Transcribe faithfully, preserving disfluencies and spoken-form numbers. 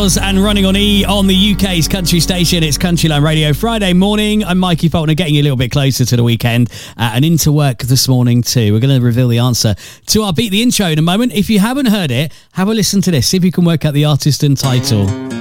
Outlaws and Running on E on the U K's country station. It's Countryland Radio Friday morning. I'm Mikey Faulkner, getting you a little bit closer to the weekend uh, and into work this morning too. We're going to reveal the answer to our Beat the Intro in a moment. If you haven't heard it, have a listen to this. See if you can work out the artist and title.